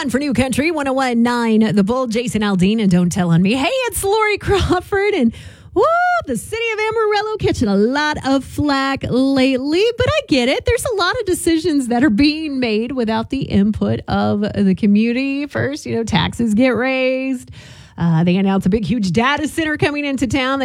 on for New Country 101.9 The Bull, Jason Aldean, and Don't Tell on Me. Hey, it's Lori Crawford, and the city of Amarillo catching a lot of flack lately, but I get it. There's a lot of decisions that are being made without the input of the community. First, taxes get raised. They announced a big, huge data center coming into town